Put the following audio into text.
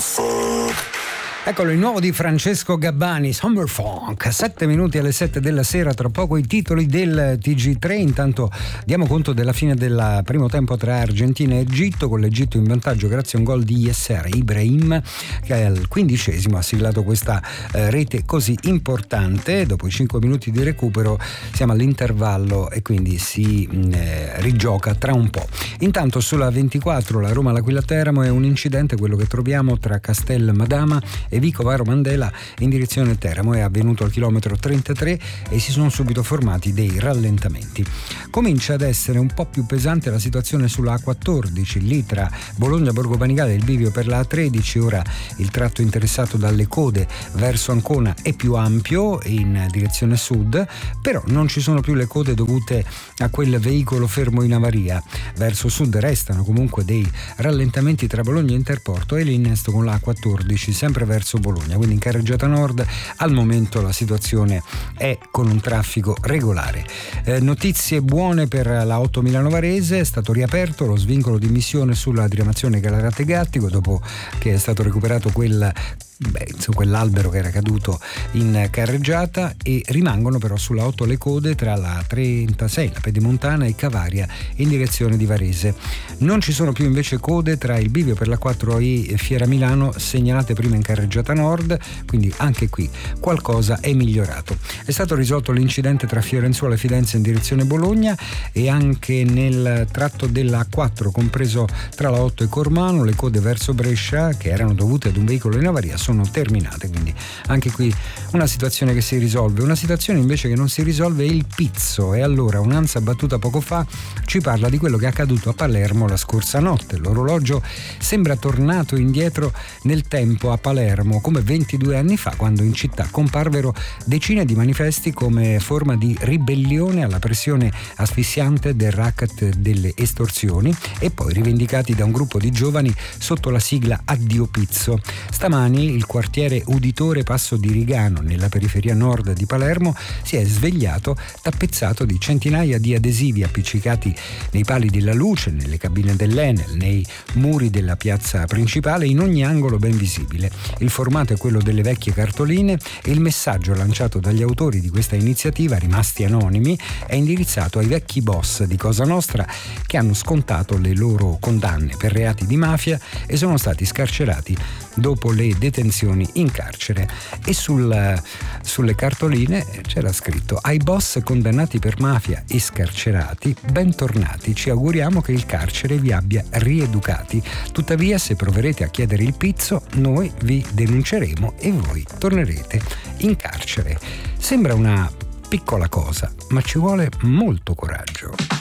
Eccolo il nuovo di Francesco Gabbani, Summer Funk, 7 minuti alle 7 della sera, tra poco i titoli del TG3. Intanto diamo conto della fine del primo tempo tra Argentina e Egitto, con l'Egitto in vantaggio grazie a un gol di Yasser Ibrahim, che al 15° ha siglato questa rete così importante. Dopo i 5 minuti di recupero siamo all'intervallo e quindi si rigioca tra un po'. Intanto sulla 24 la Roma-L'Aquila Teramo è un incidente, quello che troviamo tra Castel Madama e Vico Varo Mandela in direzione Teramo. È avvenuto al chilometro 33 e si sono subito formati dei rallentamenti. Comincia ad essere un po' più pesante la situazione sulla A14, lì tra Bologna Borgo Panigale e il bivio per la A13. Ora il tratto interessato dalle code verso Ancona è più ampio in direzione sud, però non ci sono più le code dovute a quel veicolo fermo in avaria. Verso sud restano comunque dei rallentamenti tra Bologna e Interporto e l'innesto con la A14 sempre verso Bologna, quindi in carreggiata nord al momento la situazione è con un traffico regolare. Notizie buone per la 8 Milano Varese, è stato riaperto lo svincolo di missione sulla diramazione Galarate Gattico dopo che è stato recuperato quell'albero che era caduto in carreggiata, e rimangono però sulla 8 le code tra la 36, la Pedemontana, e Cavaria in direzione di Varese. Non ci sono più invece code tra il bivio per la 4 e Fiera Milano, segnalate prima in carreggiata nord, quindi anche qui qualcosa è migliorato. È stato risolto l'incidente tra Fiorenzuola e Fidenza in direzione Bologna, e anche nel tratto della A4 compreso tra la 8 e Cormano le code verso Brescia, che erano dovute ad un veicolo in avaria, sono terminate, quindi anche qui una situazione che si risolve. Una situazione invece che non si risolve è il pizzo, e allora un'ANSA battuta poco fa ci parla di quello che è accaduto a Palermo la scorsa notte. L'orologio sembra tornato indietro nel tempo a Palermo, come 22 anni fa, quando in città comparvero decine di manifesti come forma di ribellione alla pressione asfissiante del racket delle estorsioni, e poi rivendicati da un gruppo di giovani sotto la sigla Addio Pizzo. Stamani il quartiere Uditore Passo di Rigano, nella periferia nord di Palermo, si è svegliato tappezzato di centinaia di adesivi appiccicati nei pali della luce, nelle cabine dell'Enel, nei muri della piazza principale, in ogni angolo ben visibile. Il formato è quello delle vecchie cartoline e il messaggio lanciato dagli autori di questa iniziativa, rimasti anonimi, è indirizzato ai vecchi boss di Cosa Nostra che hanno scontato le loro condanne per reati di mafia e sono stati scarcerati dopo le detenzioni in carcere. E sulle cartoline c'era scritto: ai boss condannati per mafia e scarcerati, bentornati, ci auguriamo che il carcere vi abbia rieducati, tuttavia se proverete a chiedere il pizzo noi vi denunceremo e voi tornerete in carcere. Sembra una piccola cosa, ma ci vuole molto coraggio.